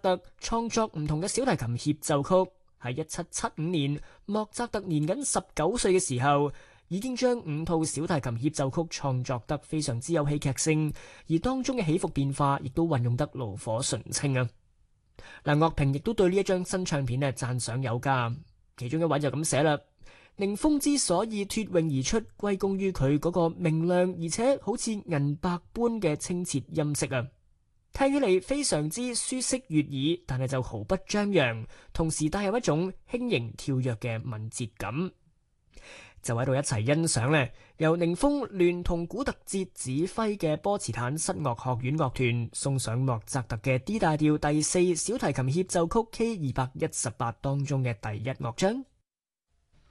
特創作唔同嘅小提琴協奏曲。喺1775年，莫扎特年僅19歲嘅時候，已經將5套小提琴協奏曲創作得非常之有戲劇性，而當中嘅起伏變化亦都運用得爐火純青啊！嗱，樂評亦都對呢一張新唱片咧讚賞有加，其中一位就咁寫啦：寧峰之所以脫穎而出，歸功於佢嗰個明亮而且好似銀白般嘅清澈音色啊！聽起嚟非常之舒適悅耳，但係就毫不張揚，同時帶有一種輕盈跳躍嘅敏捷感。就喺度一齊欣賞呢，由寧峰聯同古特捷指揮嘅波茨坦室樂學院樂團送上莫扎特嘅 D 大調第4小提琴協奏曲 K218當中嘅第一樂章。